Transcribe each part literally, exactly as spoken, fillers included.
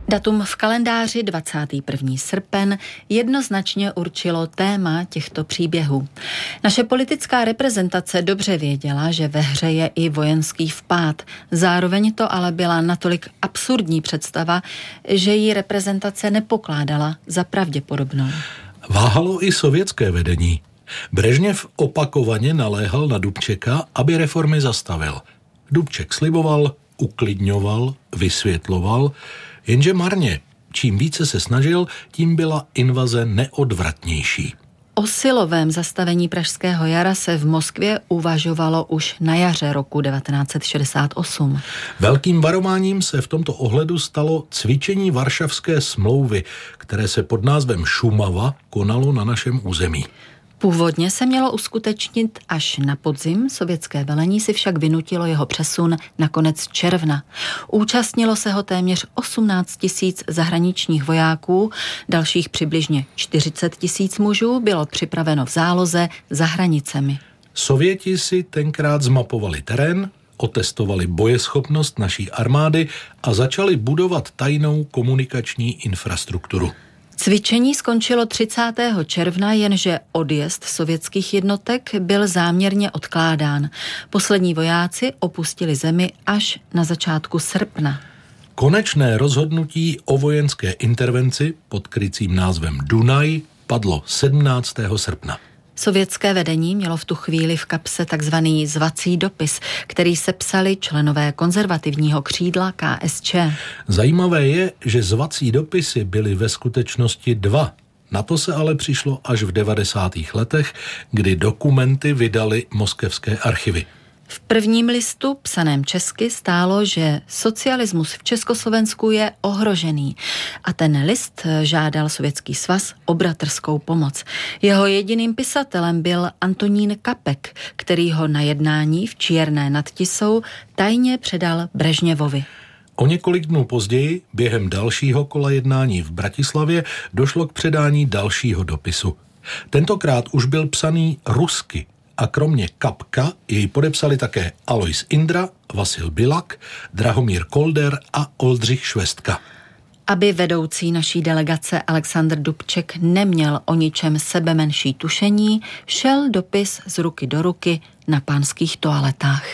Datum v kalendáři dvacátého prvního srpen jednoznačně určilo téma těchto příběhů. Naše politická reprezentace dobře věděla, že ve hře je i vojenský vpád. Zároveň to ale byla natolik absurdní představa, že ji reprezentace nepokládala za pravděpodobnou. Váhalo i sovětské vedení. Brežněv opakovaně naléhal na Dubčeka, aby reformy zastavil. Dubček sliboval, uklidňoval, vysvětloval, jenže marně. Čím více se snažil, tím byla invaze neodvratnější. O silovém zastavení Pražského jara se v Moskvě uvažovalo už na jaře roku devatenáct set šedesát osm. Velkým varováním se v tomto ohledu stalo cvičení Varšavské smlouvy, které se pod názvem Šumava konalo na našem území. Původně se mělo uskutečnit až na podzim, sovětské velení si však vynutilo jeho přesun na konec června. Účastnilo se ho téměř osmnáct tisíc zahraničních vojáků, dalších přibližně čtyřicet tisíc mužů bylo připraveno v záloze za hranicemi. Sověti si tenkrát zmapovali terén, otestovali bojeschopnost naší armády a začali budovat tajnou komunikační infrastrukturu. Cvičení skončilo třicátého června, jenže odjezd sovětských jednotek byl záměrně odkládán. Poslední vojáci opustili zemi až na začátku srpna. Konečné rozhodnutí o vojenské intervenci pod krycím názvem Dunaj padlo sedmnáctého srpna. Sovětské vedení mělo v tu chvíli v kapse takzvaný zvací dopis, který sepsali členové konzervativního křídla K S Č. Zajímavé je, že zvací dopisy byly ve skutečnosti dva. Na to se ale přišlo až v devadesátých letech, kdy dokumenty vydali moskevské archivy. V prvním listu, psaném česky, stálo, že socialismus v Československu je ohrožený a ten list žádal Sovětský svaz o bratrskou pomoc. Jeho jediným pisatelem byl Antonín Kapek, který ho na jednání v Čierné nad Tisou tajně předal Brežněvovi. O několik dnů později, během dalšího kola jednání v Bratislavě, došlo k předání dalšího dopisu. Tentokrát už byl psaný rusky. A kromě Kapka jej podepsali také Alois Indra, Vasil Bilak, Drahomír Kolder a Oldřich Švestka. Aby vedoucí naší delegace Alexandr Dubček neměl o ničem sebemenší tušení, šel dopis z ruky do ruky na pánských toaletách.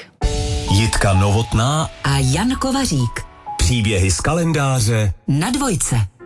Jitka Novotná a Jan Kovařík. Příběhy z kalendáře na Dvojce.